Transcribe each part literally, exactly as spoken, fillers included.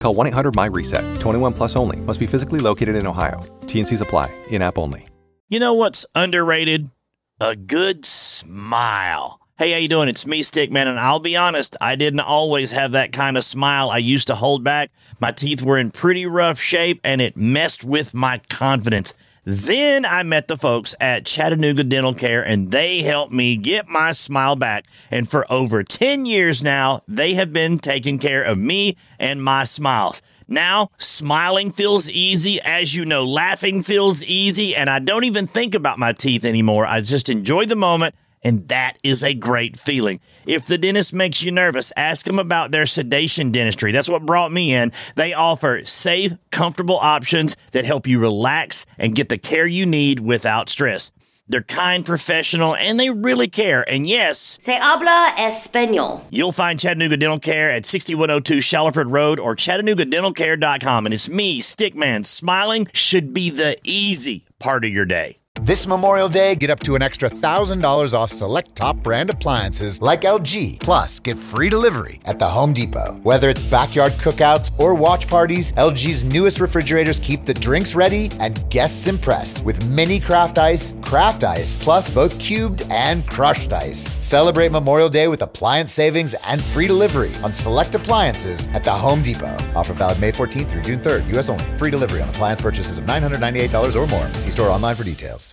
Call one eight hundred M Y reset. twenty-one plus only. Must be physically located in Ohio. T N Cs apply. In-app only. You know what's underrated? A good smile. Hey, how you doing? It's me, Stickman, and I'll be honest, I didn't always have that kind of smile I used to hold back. My teeth were in pretty rough shape, and it messed with my confidence. Then I met the folks at Chattanooga Dental Care, and they helped me get my smile back. And for over ten years now, they have been taking care of me and my smiles. Now, smiling feels easy. As you know, laughing feels easy, and I don't even think about my teeth anymore. I just enjoy the moment. And that is a great feeling. If the dentist makes you nervous, ask them about their sedation dentistry. That's what brought me in. They offer safe, comfortable options that help you relax and get the care you need without stress. They're kind, professional, and they really care. And yes, Se habla español. You'll find Chattanooga Dental Care at sixty-one oh two Shallowford Road or chattanooga dental care dot com. And it's me, Stickman. Smiling should be the easy part of your day. This Memorial Day, get up to an extra one thousand dollars off select top brand appliances like L G. Plus, get free delivery at the Home Depot. Whether it's backyard cookouts or watch parties, L G's newest refrigerators keep the drinks ready and guests impressed with mini craft ice, craft ice, plus both cubed and crushed ice. Celebrate Memorial Day with appliance savings and free delivery on select appliances at the Home Depot. Offer valid May fourteenth through June third, U S only. Free delivery on appliance purchases of nine hundred ninety-eight dollars or more. See store online for details.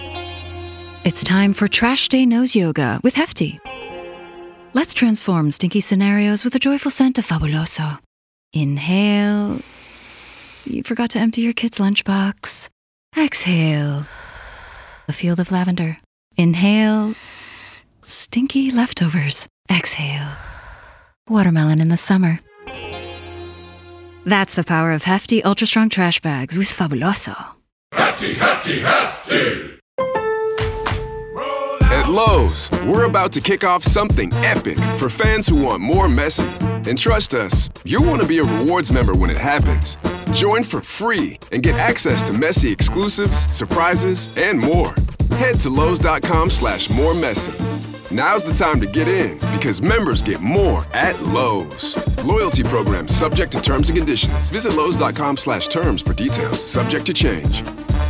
It's time for Trash Day Nose Yoga with Hefty. Let's transform stinky scenarios with a joyful scent of Fabuloso. Inhale. You forgot to empty your kid's lunchbox. Exhale. A field of lavender. Inhale. Stinky leftovers. Exhale. Watermelon in the summer. That's the power of Hefty Ultra Strong Trash Bags with Fabuloso. Hefty, hefty, hefty! At Lowe's, we're about to kick off something epic for fans who want more messy. And trust us, you'll want to be a rewards member when it happens. Join for free and get access to messy exclusives, surprises, and more. Head to Lowe's.com slash more messy. Now's the time to get in because members get more at Lowe's. Loyalty program subject to terms and conditions. Visit Lowe's.com slash terms for details. Subject to change.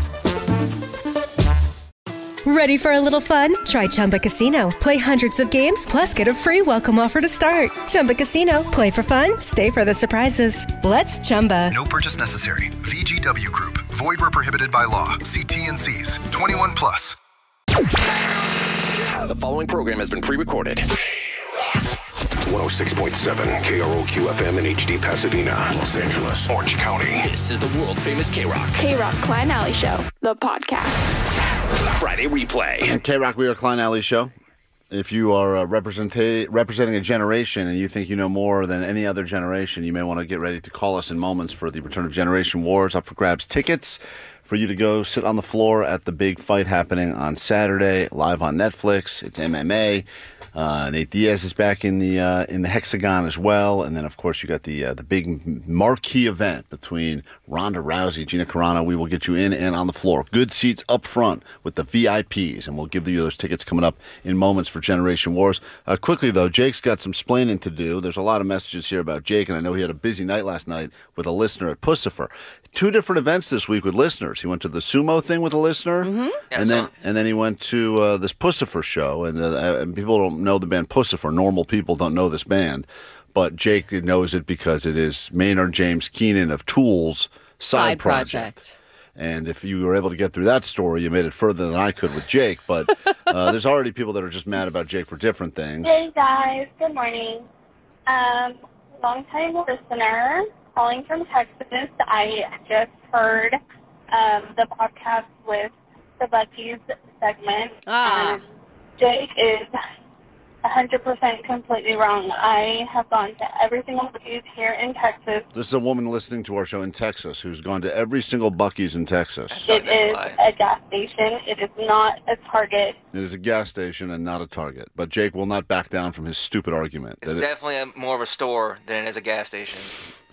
Ready for a little fun? Try Chumba Casino. Play hundreds of games, plus get a free welcome offer to start. Chumba Casino. Play for fun. Stay for the surprises. Let's Chumba. No purchase necessary. V G W Group. Void where prohibited by law. See T N Cs. twenty-one plus. The following program has been pre-recorded. one oh six point seven K R O Q F M in H D Pasadena, Los Angeles, Orange County. This is the world-famous K-Rock. K-Rock Klein Alley Show, the podcast. Friday replay. K-Rock, we are Klein Alley Show. If you are uh, representa- representing a generation and you think you know more than any other generation, you may want to get ready to call us in moments for the Return of Generation Wars. Up for grabs tickets for you to go sit on the floor at the big fight happening on Saturday, live on Netflix. It's M M A. Uh, Nate Diaz is back in the uh, in the hexagon as well, and then of course you got the uh, the big marquee event between Ronda Rousey, Gina Carano. We will get you in and on the floor, good seats up front with the V I Ps, and we'll give you those tickets coming up in moments for Generation Wars. Uh, quickly though, Jake's got some splaining to do. There's a lot of messages here about Jake, and I know he had a busy night last night with a listener at Pussifer. Two different events this week with listeners. He went to the sumo thing with a listener, Mm-hmm. Yeah, and then and then he went to uh, this Pussifer show. And, uh, and people don't know the band Pussifer. Normal people don't know this band, but Jake knows it because it is Maynard James Keenan of Tool's side, Side project. project. And if you were able to get through that story, you made it further than I could with Jake. But uh, there's already people that are just mad about Jake for different things. Hey guys, good morning. Um, long time listener. Calling from Texas. I just heard um, the podcast with the Bucky's segment. Ah. And Jake is one hundred percent completely wrong. I have gone to every single Bucky's here in Texas. This is a woman listening to our show in Texas who's gone to every single Buc-ee's in Texas. It is a gas station. It is not a Target. It is a gas station and not a Target. But Jake will not back down from his stupid argument. It's that it- definitely a, more of a store than it is a gas station.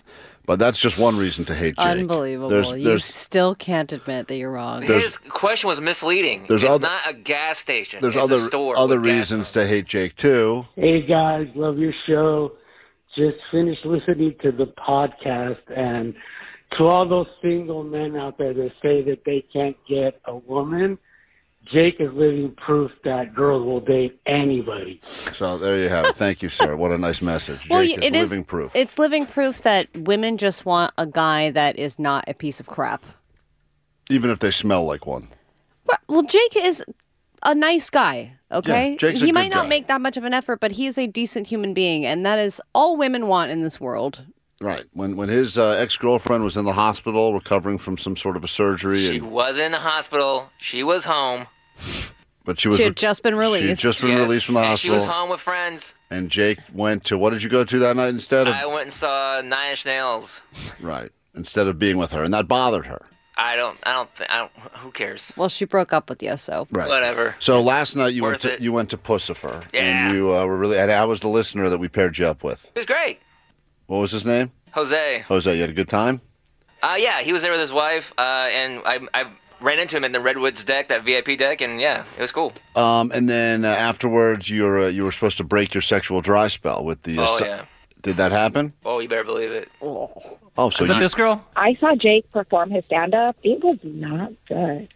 But that's just one reason to hate Jake. Unbelievable. There's, you there's, still can't admit that you're wrong. His question was misleading. There's It's other- not a gas station. there's it's other a store other with gas. reasons to hate Jake too. Hey guys, love your show. just finished listening to the podcast, and to all those single men out there that say that they can't get a woman, Jake is living proof that girls will date anybody. So there you have it. Thank you, sir. What a nice message. Well, Jake it is is living proof. It's living proof that women just want a guy that is not a piece of crap. Even if they smell like one. Well, Jake is a nice guy, okay? Yeah, Jake's a he good might not guy. make that much of an effort, but he is a decent human being, and that is all women want in this world. Right. When when his uh, ex-girlfriend was in the hospital recovering from some sort of a surgery. She and, was in the hospital. She was home. but she was She had just been She had released. just been Yes, released from the and hospital. She was home with friends. And Jake went to, what did you go to that night instead of? I went and saw Nine Inch Nails. Right. Instead of being with her. And that bothered her. I don't. I don't think. I don't. Who cares? Well, she broke up with you, so. Right. Whatever. So last night you went Worth to it. you went to Pussifer. Yeah. And you uh, were really, and I was the listener that we paired you up with. It was great. What was his name? Jose. Jose, you had a good time? Uh, yeah, he was there with his wife, uh, and I, I ran into him in the Redwoods deck, that V I P deck, and yeah, it was cool. Um, and then uh, afterwards, you were uh, you were supposed to break your sexual dry spell with the. Uh, Oh, se- yeah. Did that happen? Oh, you better believe it. Oh, so Is it you, this girl? I saw Jake perform his stand-up. It was not good.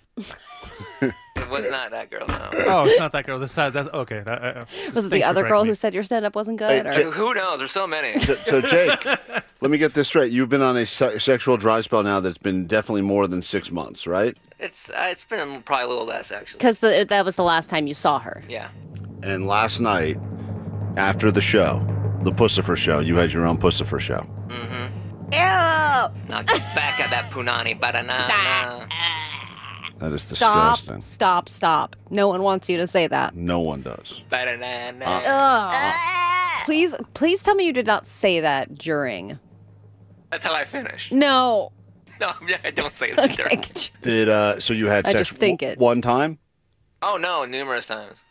It was not that girl, no. Oh, it's not that girl. This side. That's okay. That, uh, Was it the thanks for other girl correcting who me. said your stand-up wasn't good? Hey, or? Who knows? There's so many. so, so Jake, let me get this straight. You've been on a se- sexual dry spell now that's been definitely more than six months, right? It's uh, it's been probably a little less, actually. Because that was the last time you saw her. Yeah. And last night, after the show, the Pussifer show, you had your own Pussifer show. Mm-hmm. Ew! Now get back at that punani banana. That is Stop, disgusting. stop, stop. No one wants you to say that. No one does. Banana. Ugh. Please, please tell me you did not say that during. That's how I finished. No. No, yeah, I don't say that. Okay. during. Did uh? So you had I sex just think w- it. one time? Oh no, numerous times.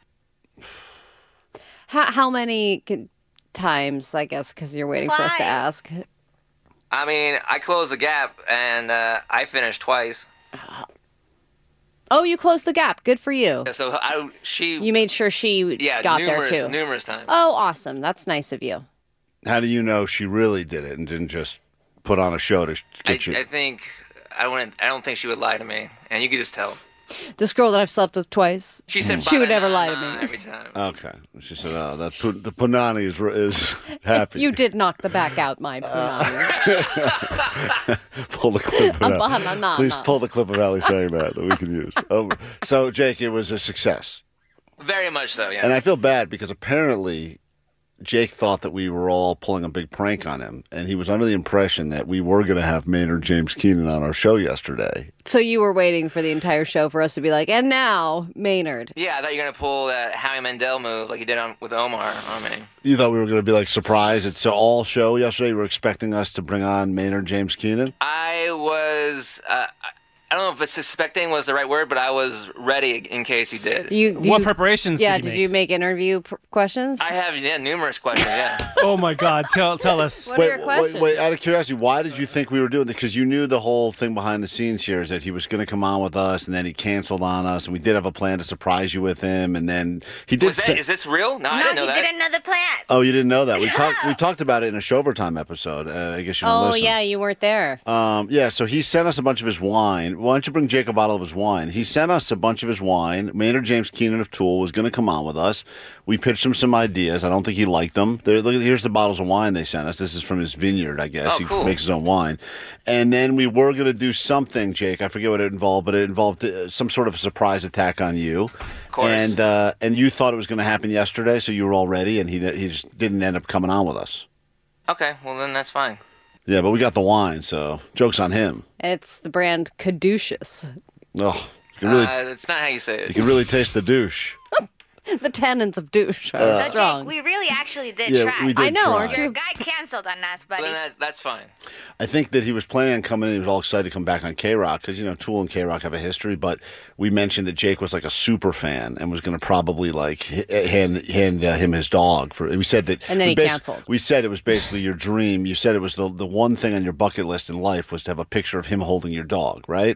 How, how many c- times, I guess, because you're waiting for us to ask. I mean, I closed the gap and uh, I finished twice. Oh, you closed the gap. Good for you. So I, she, You made sure she yeah, got numerous, there too. numerous times. Oh, awesome. That's nice of you. How do you know she really did it and didn't just put on a show to sh- I, get you? I think I wouldn't. I don't think she would lie to me, and you could just tell. This girl that I've slept with twice. She said she would never banana lie to me. every time. Okay. She said, "Oh, that pu- the punani is is happy." You did knock the back out, my punani. Pull the clip. A out. banana. Please pull the clip of Ali saying that that we can use. Oh, so Jake, it was a success, Very much so. Yeah. and I feel bad because apparently Jake thought that we were all pulling a big prank on him, and he was under the impression that we were going to have Maynard James Keenan on our show yesterday. So you were waiting for the entire show for us to be like, and now, Maynard. Yeah, I thought you were gonna pull that Howie Mandel move like you did on with Omar on me. You thought we were going to be like surprised. It's all show yesterday. You were expecting us to bring on Maynard James Keenan. I was. Uh, I don't know if it's suspecting was the right word, but I was ready in case you did. You, What you- preparations Yeah, did you did make? you make interview pr- questions? I have yeah, numerous questions. Yeah. Oh my God! Tell tell us. What wait, are your questions? wait, wait, out of curiosity, why did you think we were doing this? Because you knew the whole thing behind the scenes here is that he was going to come on with us, and then he canceled on us, and we did have a plan to surprise you with him, and then he did. Was that, say- is this real? No, I didn't know that. another plan. oh, you didn't know that? We talked. We talked about it in a Showtime episode. Uh, I guess you don't oh, listen. yeah, you weren't there. Um, yeah, so he sent us a bunch of his wine. Why don't you bring Jake a bottle of his wine? He sent us a bunch of his wine. Maynard James Keenan of Tool was going to come on with us. We pitched him some ideas. I don't think he liked them. There, look, here's the bottles of wine they sent us. This is from his vineyard, I guess. Oh, he cool. makes his own wine. And then we were going to do something, Jake. I forget what it involved, but it involved uh, some sort of surprise attack on you. Of course. And uh, and you thought it was going to happen yesterday, so you were all ready, and he he just didn't end up coming on with us. Okay, well then that's fine. Yeah, but we got the wine, so joke's on him. It's the brand Caduceus. Oh, you can really, uh, that's not how you say you it. can really taste the douche. The tannins of douche are Uh, strong. We really actually did Yeah, try. we did I know, try. aren't Your you? guy canceled on us, buddy. Well, then that's, that's fine. I think that he was planning on coming in. He was all excited to come back on K-Rock because, you know, Tool and K-Rock have a history. But we mentioned that Jake was like a super fan and was going to probably like h- hand hand uh, him his dog. For we said that. And then we he basi- canceled. We said it was basically your dream. You said it was the the one thing on your bucket list in life was to have a picture of him holding your dog, right?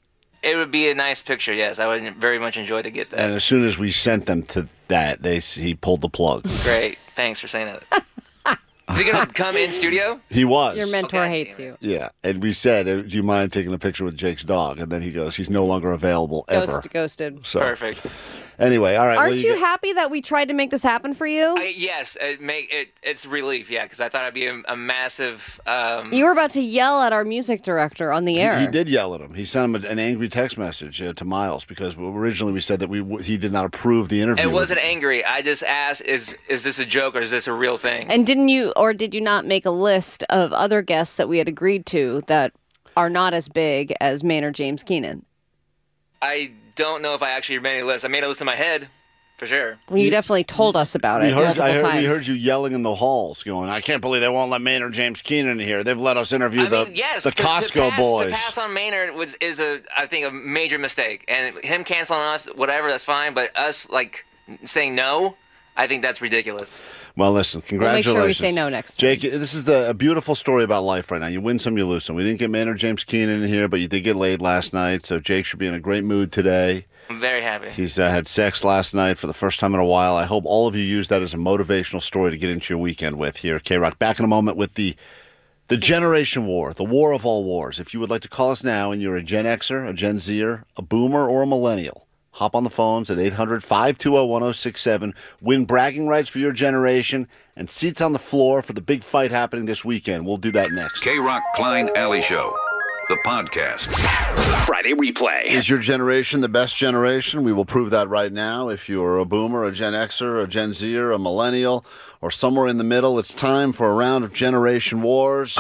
It would be a nice picture, yes. I would very much enjoy to get that. And as soon as we sent them to that, they s- he pulled the plug. Great. Thanks for saying that. Is he going to come in studio? He was. Your mentor hates you. Yeah, and we said, uh, do you mind taking a picture with Jake's dog? And then he goes, he's no longer available ever. Ghost, ghosted. So, Perfect. Anyway, all right. Aren't well, you, get- happy that we tried to make this happen for you? I, yes, it make it. It's relief, yeah, because I thought it'd be a, a massive. Um, You were about to yell at our music director on the He, air. he did yell at him. He sent him a, an angry text message uh, to Miles because originally we said that we w- he did not approve the interview. It with wasn't angry. I just asked, is is this a joke or is this a real thing? And didn't you, or did you not make a list of other guests that we had agreed to that are not as big as Maynard James Keenan? I don't know if I actually made a list. I made a list in my head, for sure. Well, you definitely told us about We it heard, multiple I heard, times. we heard you yelling in the halls, going, "I can't believe they won't let Maynard James Keenan in here. They've let us interview I the mean, yes, the to, Costco to pass, boys." To pass on Maynard was is a I think a major mistake, and him canceling us, whatever, that's fine. But us like saying no, I think that's ridiculous. Well, listen, We'll make congratulations. sure we say no next Jake, this is the, a beautiful story about life right now. You win some, you lose some. We didn't get Maynard James Keenan in here, but you did get laid last night, so Jake should be in a great mood today. I'm very happy. He's uh, had sex last night for the first time in a while. I hope all of you use that as a motivational story to get into your weekend with here at K-Rock. Back in a moment with the the Generation War, the war of all wars. If you would like to call us now and you're a Gen Xer, a Gen Zer, a Boomer, or a Millennial, hop on the phones at eight hundred, five two zero, one zero six seven. Win bragging rights for your generation and seats on the floor for the big fight happening this weekend. We'll do that next. K-Rock Klein Alley Show, the podcast. Friday replay. Is your generation the best generation? We will prove that right now. If you're a Boomer, a Gen Xer, a Gen Zer, a Millennial, or somewhere in the middle, it's time for a round of Generation Wars.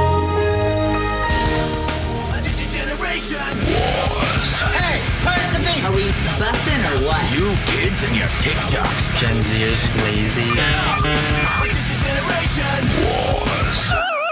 Generation Wars. Hey, where's the beat? Are we bussin' or what? You kids and your TikToks. Gen Z is lazy. Generation Wars.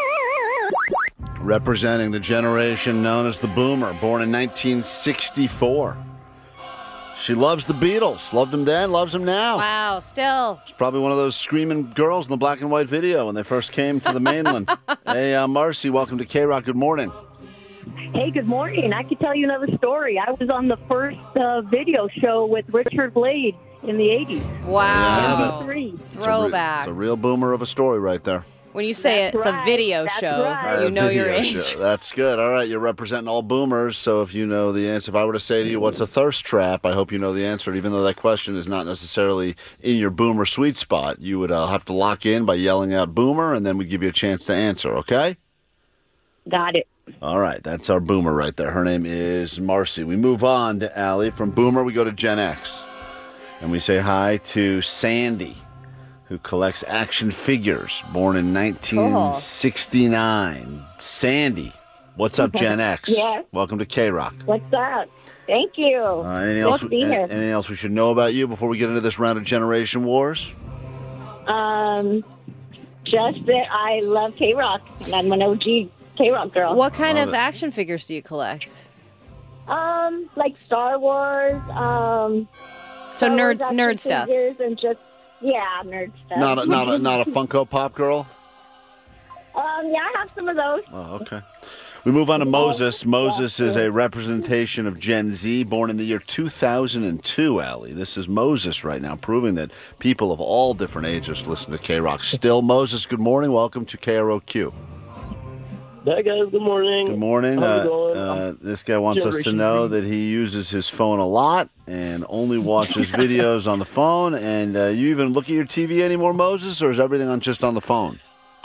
Representing the generation known as the Boomer, born in nineteen sixty-four. She loves the Beatles. Loved them then, loves them now. Wow, still. She's probably one of those screaming girls in the black and white video when they first came to the mainland. Hey, uh, Marcy, welcome to K-Rock. Good morning. Hey, good morning. I could tell you another story. I was on the first uh, video show with Richard Blade in the eighties. Wow. Three. It's a re- Throwback. It's a real Boomer of a story right there. When you say That's it's right. a video That's show, right. you Uh, know your video age. show. That's good. All right, you're representing all Boomers, so if you know the answer, if I were to say to you, what's a thirst trap, I hope you know the answer, even though that question is not necessarily in your Boomer sweet spot. You would uh, have to lock in by yelling out Boomer, and then we give you a chance to answer, okay? Got it. All right, that's our Boomer right there. Her name is Marcy. We move on to Allie. From Boomer, we go to Gen X. And we say hi to Sandy, who collects action figures, born in nineteen sixty-nine. Sandy, what's up, Gen X? Yes. Welcome to K-Rock. What's up? Thank you. Uh, anything, Love else, to be any- here. anything else we should know about you before we get into this round of Generation Wars? Um, just that I love K-Rock, and I'm an O G K-Rock girl. What kind Love of it. action figures do you collect? Um, like Star Wars. Um, So Star nerd Wars action nerd stuff. figures and just yeah, nerd stuff. Not a, not a, not a Funko Pop girl? Um, yeah, I have some of those. Oh, okay. We move on to Moses. Moses is a representation of Gen Z, born in the year two thousand two, Allie. This is Moses right now, proving that people of all different ages listen to K-Rock. Still, Moses, good morning. Welcome to K R O Q. Hi, guys. Good morning. Good morning. How's it Uh, going? uh, this guy wants us to Generation know Z. that he uses his phone a lot and only watches videos on the phone. And uh, you even look at your T V anymore, Moses, or is everything on just on the phone?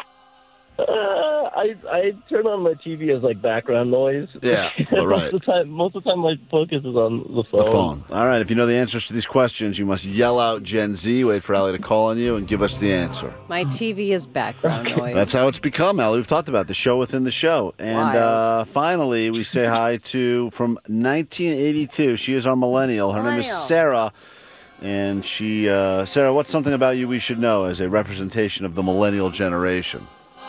Uh, I I turn on my T V as like background noise. Yeah, all right. most of the time, most of the time, my focus is on the phone. The phone. All right. If you know the answers to these questions, you must yell out Gen Z, wait for Allie to call on you, and give us the answer. My T V is background noise. That's how it's become, Allie. We've talked about the show within the show. And uh, finally, we say hi to, from nineteen eighty-two, she is our millennial. Her name is Millennial. Sarah. And she, uh, Sarah, what's something about you we should know as a representation of the millennial generation?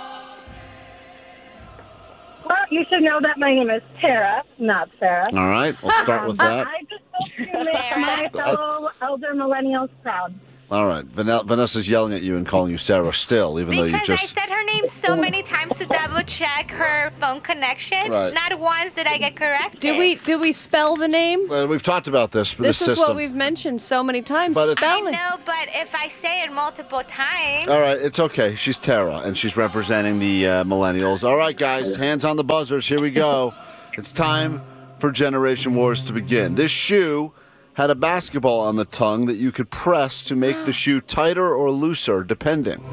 Well, you should know that my name is Tara, not Sarah. All right. We'll start with that. I just hope you make my fellow elder millennials proud. All right. Van- Vanessa's yelling at you and calling you Sarah still, even though you Because just... I said her name so many times to double check her phone connection. Right. Not once did I get corrected. Do we do we spell the name? Uh, we've talked about this for This the is system. what we've mentioned so many times. But it's- Spell I it. know, but if I say it multiple times. All right, it's okay. She's Tara, and she's representing the uh, millennials. All right, guys, hands on the buzzers. Here we go. It's time for Generation Wars to begin. This shoe had a basketball on the tongue that you could press to make the shoe tighter or looser, depending.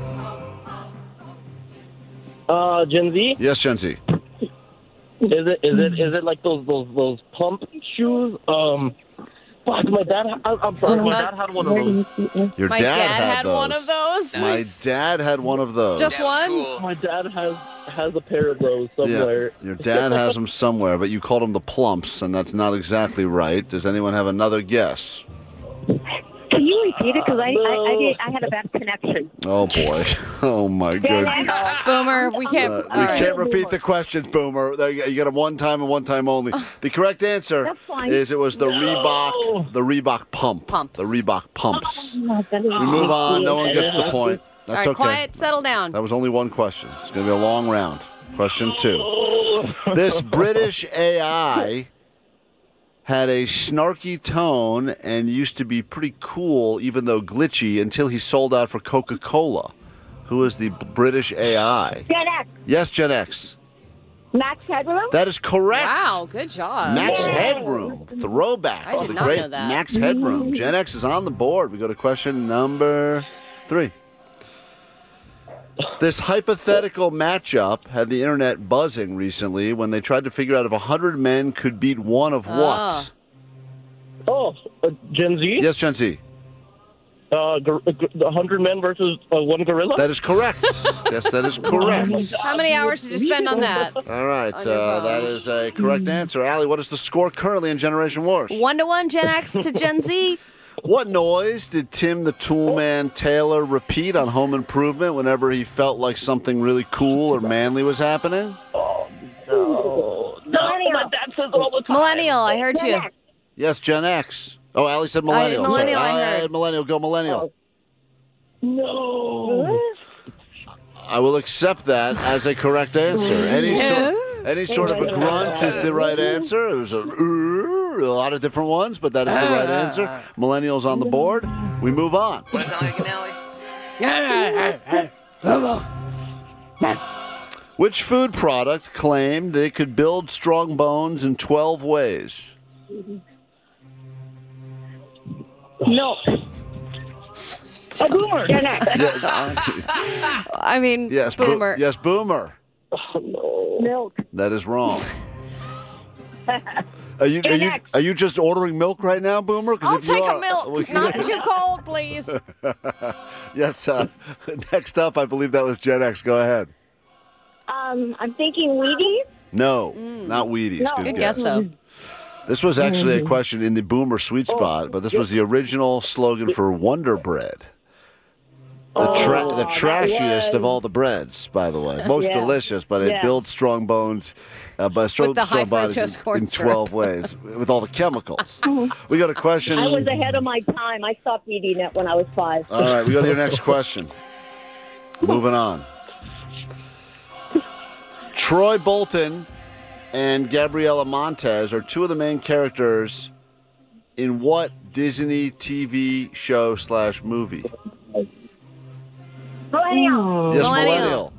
Uh, Gen Z. Yes, Gen Z. Is it is it is it like those those those pump shoes? Um, fuck, my dad. I, I'm sorry, my dad had one of those. Your My dad, dad had, had those. one of those? My Nice. dad had one of those. Just one? My dad has has a pair of those somewhere. Yeah, your dad has them somewhere, but you called them the plumps, and that's not exactly right. Does anyone have another guess? Can you repeat it? Because I, I, I, did, I had a bad connection. Oh, boy. Oh, my goodness. Boomer, we can't. Uh, all we right. can't repeat the questions, Boomer. You you get them one time and one time only. The correct answer That's fine. is it was the Reebok, the Reebok pump. Pumps. The Reebok pumps. Oh, that is- We move on. No one gets the point. All That's right, okay. quiet, settle down. That was only one question. It's going to be a long round. Question two. This British A I had a snarky tone and used to be pretty cool, even though glitchy, until he sold out for Coca-Cola. Who is the British A I? Gen X. Yes, Gen X. Max Headroom. That is correct. Wow, good job. Max Headroom, throwback I to did the not great know that. Max Headroom. Gen X is on the board. We go to question number three. This hypothetical matchup had the internet buzzing recently when they tried to figure out if one hundred men could beat one of Ah. what? Oh, uh, Gen Z. Yes, Gen Z. Uh, gor- uh, gor- the hundred men versus uh, one gorilla. That is correct. Yes, that is correct. How many hours did you spend on that? All right, On your uh, phone. that is a correct answer. Allie, what is the score currently in Generation Wars? One to one, Gen X to Gen Z. What noise did Tim the Toolman Taylor repeat on Home Improvement whenever he felt like something really cool or manly was happening? No, no, my dad says all the time. Millennial, I heard you. Yes, Gen X. Oh, Allie said millennial. I- millennial, Sorry. I heard. had millennial. Go millennial. No. I will accept that as a correct answer. Any sort, any sort of a grunt is the right answer. It was a, a lot of different ones, but that is the right answer. Millennials on the board. We move on. What does it sound like, Nelly? Which food product claimed they could build strong bones in twelve ways? Milk. A boomer. Gen X. I mean, Yes, bo- Boomer. yes, Boomer. Milk. That is wrong. Are you are you are you just ordering milk right now, Boomer? 'Cause I'll if you take are- a milk. well, Not too cold, please. Yes. Uh, next up, I believe that was Gen X. Go ahead. Um, I'm thinking Wheaties. No, not Wheaties. No. Good guess, though. This was actually a question in the Boomer sweet spot, but this was the original slogan for Wonder Bread. The, tra- the trashiest of all the breads, by the way. Most Yeah. delicious, but it Yeah. builds strong bones, uh, but strong, With the strong high bodies in, fructose corn in syrup. twelve ways with all the chemicals. We got a question. I was ahead of my time. I stopped eating it when I was five. All right, we go to your next question. Moving on. Troy Bolton and Gabriela Montez are two of the main characters in what Disney T V show slash movie? Millennial. Yes, Millennial.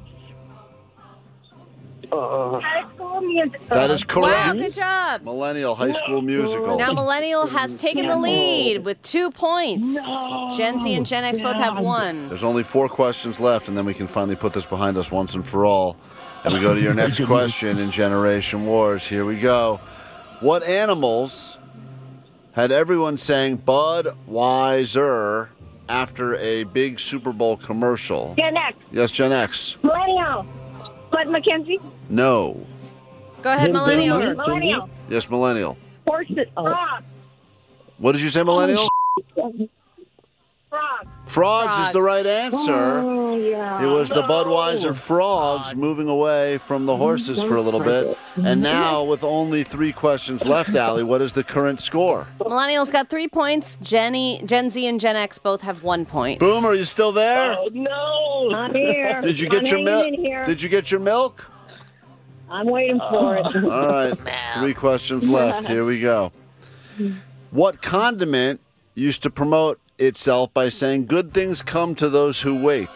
Millennial. High School Musical. That is correct. Wow, good job. Millennial High School Musical. Now Millennial has taken the lead with two points. Gen Z and Gen X both have one. There's only four questions left, and then we can finally put this behind us once and for all. And we go to your next question in Generation Wars. Here we go. What animals had everyone saying Budweiser after a big Super Bowl commercial? Gen X. Yes, Gen X. Millennial. Bud McKenzie. No. Go ahead, Millennial. Millennial. Yes, Millennial. Horses. Frog. What did you say, Millennial? Frog. Frogs, is the right answer. Oh, yeah. It was the No. Budweiser Frogs moving away from the horses for a little bit. And now, with only three questions left, Allie, what is the current score? Millennials got three points. Jenny, Gen Z and Gen X both have one point. Boom, are you still there? Oh, no. I'm here. Did you I'm get your hanging milk? in here. Did you get your milk? I'm waiting for it. All right, three questions left. Here we go. What condiment used to promote itself by saying good things come to those who wait?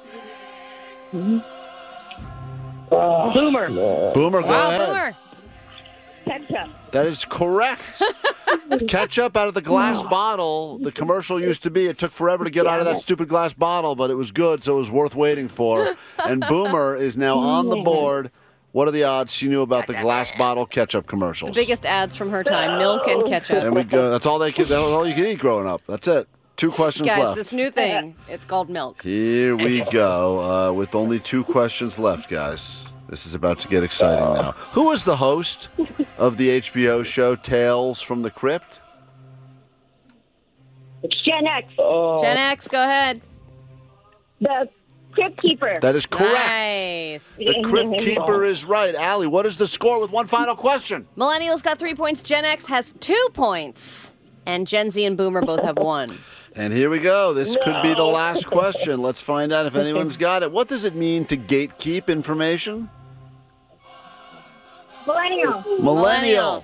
Boomer. Boomer, go Wow, ahead. Boomer. Ketchup. That is correct. Ketchup out of the glass bottle. The commercial used to be, it took forever to get out of that stupid glass bottle, but it was good, so it was worth waiting for. And Boomer is now on the board. What are the odds she knew about the glass bottle ketchup The commercials? biggest ads from her time, milk and ketchup. There we go. That's all they could. That was all you could eat growing up. That's it. Two questions Guys, left. this new thing, it's called milk. Here we go. Uh, with only two questions left, guys. This is about to get exciting now. Who is the host of the H B O show Tales from the Crypt? It's Gen X. Gen X, go ahead. The Crypt Keeper. That is correct. Nice. The Crypt Keeper is right. Allie, what is the score with one final question? Millennials got three points. Gen X has two points. And Gen Z and Boomer both have one. And here we go. This could be the last question. Let's find out if anyone's got it. What does it mean to gatekeep information? Millennial. Millennial.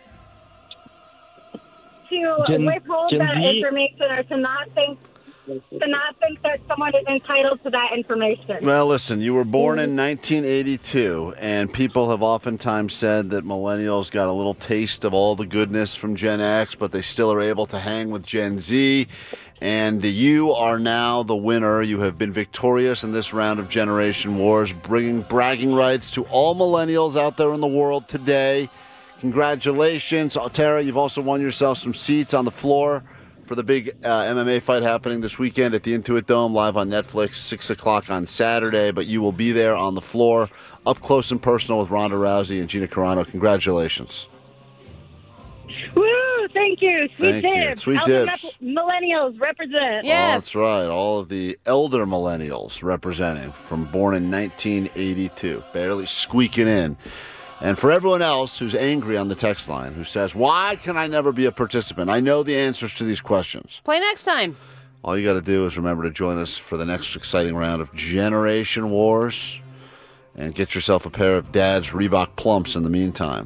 To Gen- withhold Gen that Z? information or to not think to not think that someone is entitled to that information. Well, listen, you were born in nineteen eighty-two, and people have oftentimes said that millennials got a little taste of all the goodness from Gen X, but they still are able to hang with Gen Z. And you are now the winner. You have been victorious in this round of Generation Wars, bringing bragging rights to all millennials out there in the world today. Congratulations. Uh, Tara, you've also won yourself some seats on the floor for the big uh, M M A fight happening this weekend at the Intuit Dome, live on Netflix, six o'clock on Saturday. But you will be there on the floor, up close and personal with Ronda Rousey and Gina Carano. Congratulations. Woo! Thank you. Sweet Thank you. tips. Sweet Elder tips. Mep- Millennials represent. Oh, that's right. All of the elder millennials representing from born in nineteen eighty-two, barely squeaking in. And for everyone else who's angry on the text line, who says, why can I never be a participant? I know the answers to these questions. Play next time. All you got to do is remember to join us for the next exciting round of Generation Wars and get yourself a pair of Dad's Reebok Plumps in the meantime.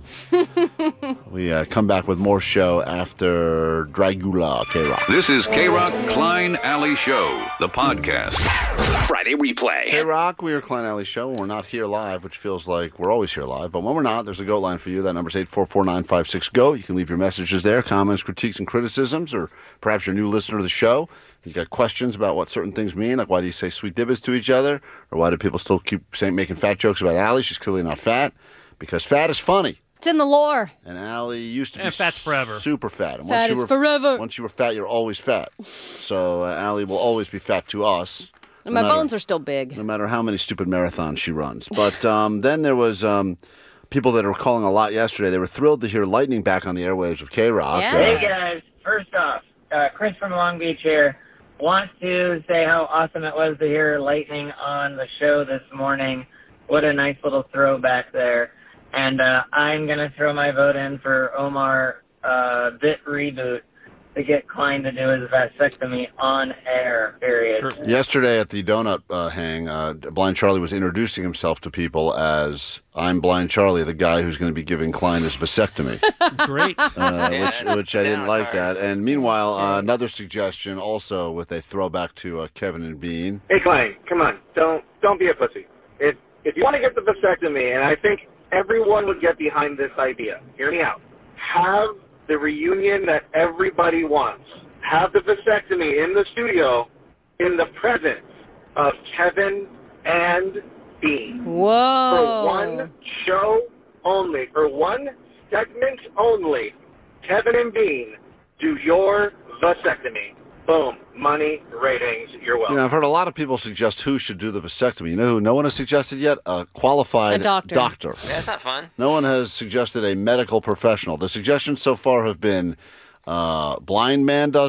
We uh, come back with more show after Dragula K-Rock. This is K-Rock Klein Alley Show, the podcast. Friday replay. K-Rock, we are Klein Alley Show, and we're not here live, which feels like we're always here live. But when we're not, there's a GOAT line for you. That number's eight four four, nine five six, GOAT. You can leave your messages there, comments, critiques, and criticisms, or perhaps you're a new listener to the show. You got questions about what certain things mean, like why do you say sweet dibbits to each other, or why do people still keep saying making fat jokes about Allie? She's clearly not fat, because fat is funny. It's in the lore. And Allie used to be And fat's forever. super fat. And Fat once you is were, forever. Once you were fat, you're always fat. So uh, Allie will always be fat to us. And no my matter- bones are still big. No matter how many stupid marathons she runs. But um, then there was um, people that were calling a lot yesterday. They were thrilled to hear Lightning back on the airwaves of K-Rock. Yeah. Uh, Hey guys, first off, uh, Chris from Long Beach here. Want to say how awesome it was to hear Lightning on the show this morning. What a nice little throwback there. And uh, I'm going to throw my vote in for Omar uh, Bit Reboot to get Klein to do his vasectomy on air, period. Yesterday at the donut uh, hang, uh, Blind Charlie was introducing himself to people as, I'm Blind Charlie, the guy who's going to be giving Klein his vasectomy. Great. Uh, which, which I didn't like that. And meanwhile, uh, another suggestion also with a throwback to uh, Kevin and Bean. Hey, Klein, come on. Don't don't be a pussy. If if you want to get the vasectomy, and I think everyone would get behind this idea, hear me out. Have the reunion that everybody wants. Have the vasectomy in the studio in the presence of Kevin and Bean. Whoa. For one show only, for one segment only, Kevin and Bean do your vasectomy. Boom. Money, ratings, you're welcome. You know, I've heard a lot of people suggest who should do the vasectomy. You know who no one has suggested yet? A qualified A doctor. doctor. Yeah, that's not fun. No one has suggested a medical professional. The suggestions so far have been uh, blind man does it,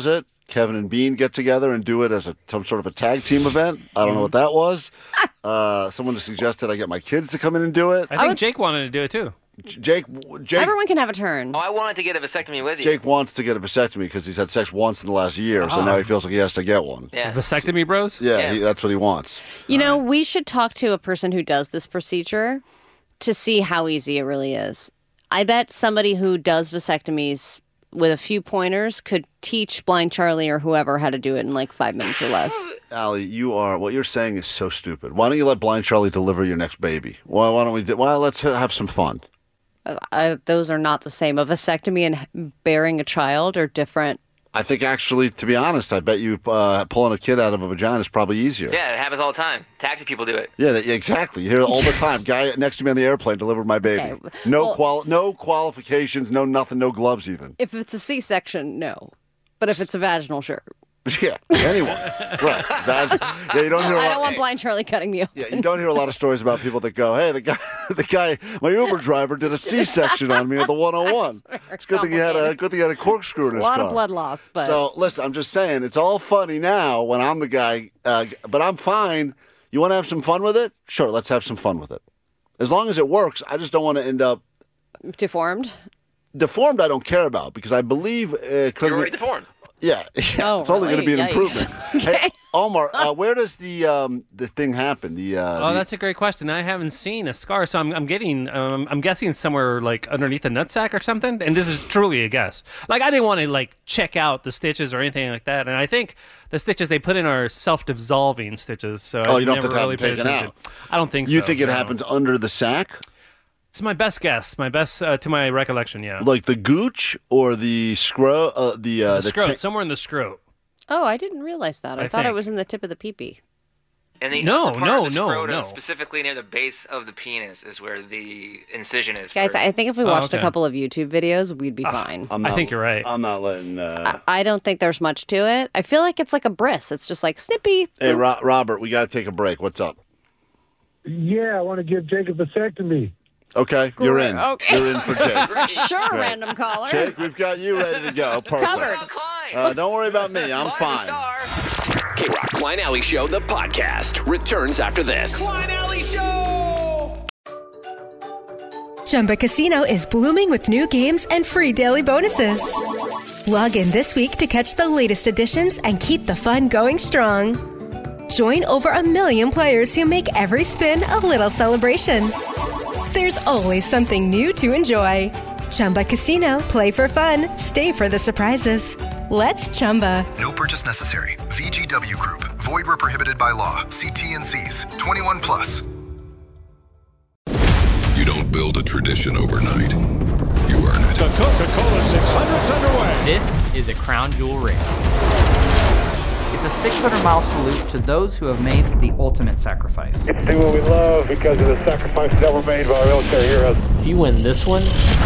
Kevin and Bean get together and do it as a some sort of a tag team event. I don't know what that was. Uh, someone just suggested I get my kids to come in and do it. I think Jake wanted to do it too. Jake, Jake, Everyone can have a turn. Oh, I wanted to get a vasectomy with you. Jake wants to get a vasectomy because he's had sex once in the last year, so Oh. now he feels like he has to get one. Yeah. Vasectomy bros? Yeah, Yeah. He, that's what he wants. You know, we should talk to a person who does this procedure to see how easy it really is. I bet somebody who does vasectomies with a few pointers could teach Blind Charlie or whoever how to do it in like five minutes or less. Allie, you are what you're saying is so stupid. Why don't you let Blind Charlie deliver your next baby? Why, why don't we? Do, well, let's ha- have some fun. I, those are not the same. A vasectomy and bearing a child are different. I think actually, to be honest, I bet you uh, pulling a kid out of a vagina is probably easier. Yeah, it happens all the time. Taxi people do it. Yeah, that, yeah, exactly. You hear it all the time. Guy next to me on the airplane delivered my baby. Okay, No well- qual, no qualifications, no nothing, no gloves even. If it's a C-section, no. But if it's a vaginal, sure. Yeah, anyone. Right. Vag- yeah, you don't hear a I lot. don't want Blind Charlie cutting me open. Yeah, you don't hear a lot of stories about people that go, "Hey, the guy, the guy, my Uber driver did a C-section on me at the one oh one." It's good thing he had a good thing he had a corkscrew in A his lot car. of blood loss, but So listen, I'm just saying, it's all funny now when I'm the guy, uh, but I'm fine. You want to have some fun with it? Sure, let's have some fun with it. As long as it works, I just don't want to end up deformed. Deformed, I don't care about because I believe uh, You're already deformed. Yeah, yeah. Oh, it's only going to be an really? Yikes. improvement. Hey, Omar, uh, where does the um, the thing happen? The uh, Oh, the- that's a great question. I haven't seen a scar, so I'm, I'm getting, um, I'm guessing somewhere like underneath the nutsack or something. And this is truly a guess. Like I didn't want to like check out the stitches or anything like that. And I think the stitches they put in are self-dissolving stitches. So Oh, I you don't have never to have really them paid taken attention. out. I don't think You so. think it no. happens under the sack, It's my best guess. My best uh, to my recollection. Yeah. like the gooch or the scro? Uh, the uh, the the scrot, ta- somewhere in the scrot. Oh, I didn't realize that. I, I thought it think. was in the tip of the pee-pee. And the No, upper part no, of the no, scrotum, no. specifically near the base of the penis, is where the incision is. Guys, for- I think if we Oh, watched okay. a couple of YouTube videos, we'd be fine. I'm I not- think you're right. I'm not letting. Uh... I don't think there's much to it. I feel like it's like a bris. It's just like snippy. Hey, Ro- Robert, we got to take a break. What's up? Yeah, I want to give Jake a vasectomy. Okay, you're in. Okay. You're in for Jake. Sure, Great. random caller. Jake, we've got you ready to go. Perfect. Covered. Uh, don't worry about me. I'm Klein's a fine. star. K-Rock Klein Alley Show, the podcast, returns after this. Klein Alley Show! Chumba Casino is blooming with new games and free daily bonuses. Log in this week to catch the latest additions and keep the fun going strong. Join over a million players who make every spin a little celebration. There's always something new to enjoy. Chumba Casino, play for fun, stay for the surprises. Let's Chumba. No purchase necessary. V G W Group. Void where prohibited by law. See T N Cs. twenty-one plus. You don't build a tradition overnight. You earn it. The Coca-Cola six hundred's underway. This is a crown jewel race. It's a six hundred mile salute to those who have made the ultimate sacrifice. It's do what we love because of the sacrifices that were made by our military heroes. If you win this one,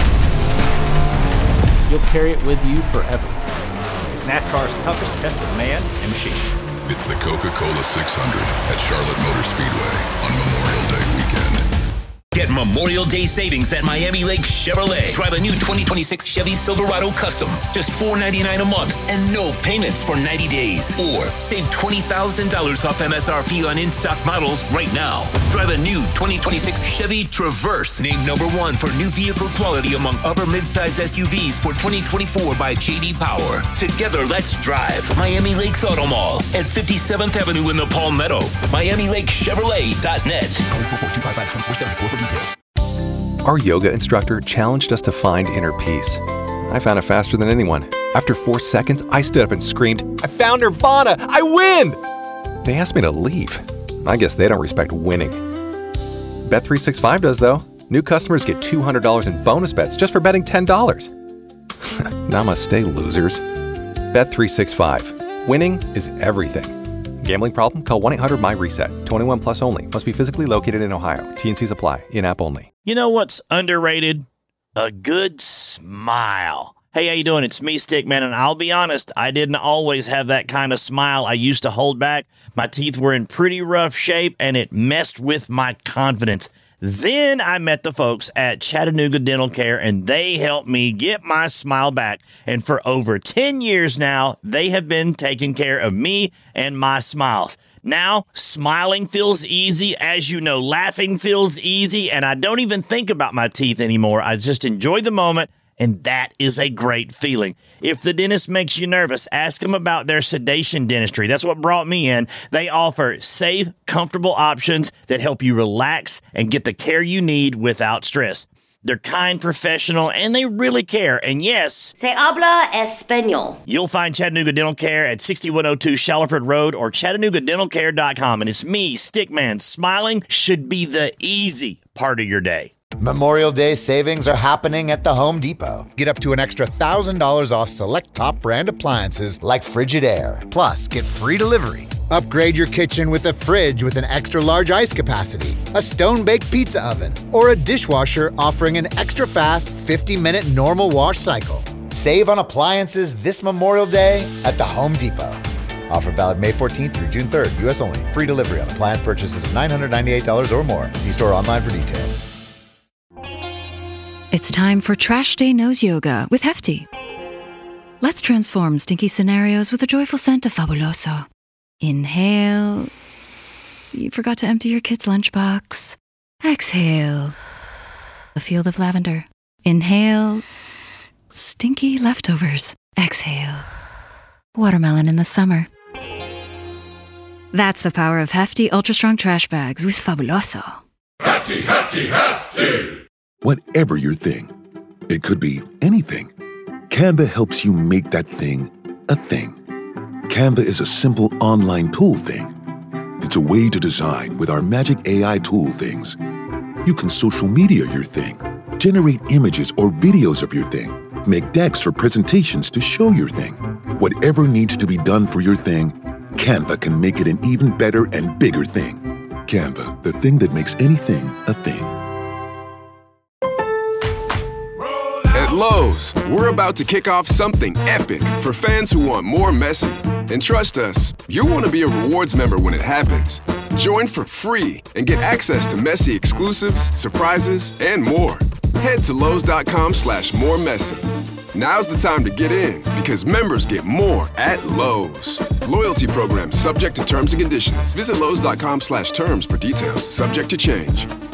you'll carry it with you forever. It's NASCAR's toughest test of man and machine. It's the Coca-Cola six hundred at Charlotte Motor Speedway on Memorial Day weekend. Get Memorial Day savings at Miami Lake Chevrolet. Drive a new twenty twenty-six Chevy Silverado Custom. Just four ninety-nine a month and no payments for ninety days. Or save twenty thousand dollars off M S R P on in-stock models right now. Drive a new twenty twenty-six Chevy Traverse. Named number one for new vehicle quality among upper mid-size S U Vs for twenty twenty-four by J D Power. Together, let's drive. Miami Lakes Auto Mall at fifty-seventh Avenue in the Palmetto. Miami Lake Chevrolet dot net. Our yoga instructor challenged us to find inner peace. I found it faster than anyone. After four seconds, I stood up and screamed, "I found Nirvana! I win!" They asked me to leave. I guess they don't respect winning. Bet three sixty-five does, though. New customers get two hundred dollars in bonus bets just for betting ten dollars. Namaste, losers. Bet three sixty-five. Winning is everything. Gambling problem? Call one eight hundred M Y reset. twenty-one plus only. Must be physically located in Ohio. T N Cs apply. In-app only. You know what's underrated? A good smile. Hey, how you doing? It's me, Stickman, and I'll be honest, I didn't always have that kind of smile I used to hold back. My teeth were in pretty rough shape, and it messed with my confidence. Then I met the folks at Chattanooga Dental Care, and they helped me get my smile back. And for over ten years now, they have been taking care of me and my smiles. Now, smiling feels easy. As you know, laughing feels easy, and I don't even think about my teeth anymore. I just enjoy the moment. And that is a great feeling. If the dentist makes you nervous, ask them about their sedation dentistry. That's what brought me in. They offer safe, comfortable options that help you relax and get the care you need without stress. They're kind, professional, and they really care. And yes, Se habla español. You'll find Chattanooga Dental Care at sixty-one oh two Shallowford Road or chattanooga dental care dot com. And it's me, Stickman. Smiling should be the easy part of your day. Memorial Day savings are happening at the Home Depot. Get up to an extra one thousand dollars off select top brand appliances like Frigidaire. Plus, get free delivery. Upgrade your kitchen with a fridge with an extra large ice capacity, a stone-baked pizza oven, or a dishwasher offering an extra fast fifty minute normal wash cycle. Save on appliances this Memorial Day at the Home Depot. Offer valid May fourteenth through June third, U S only. Free delivery on appliance purchases of nine hundred ninety-eight dollars or more. See store online for details. It's time for Trash Day Nose Yoga with Hefty. Let's transform stinky scenarios with the joyful scent of Fabuloso. Inhale. You forgot to empty your kid's lunchbox. Exhale. A field of lavender. Inhale. Stinky leftovers. Exhale. Watermelon in the summer. That's the power of Hefty Ultra Strong Trash Bags with Fabuloso. Hefty, hefty, hefty! Whatever your thing, it could be anything. Canva helps you make that thing a thing. Canva is a simple online tool thing. It's a way to design with our magic A I tool things. You can social media your thing, generate images or videos of your thing, make decks or presentations to show your thing. Whatever needs to be done for your thing, Canva can make it an even better and bigger thing. Canva, the thing that makes anything a thing. At Lowe's, we're about to kick off something epic for fans who want more Messi. And trust us, you'll want to be a rewards member when it happens. Join for free and get access to Messi exclusives, surprises, and more. Head to Lowe's.com slash more Messi. Now's the time to get in because members get more at Lowe's. Loyalty program subject to terms and conditions. Visit Lowe's.com slash terms for details. Subject to change.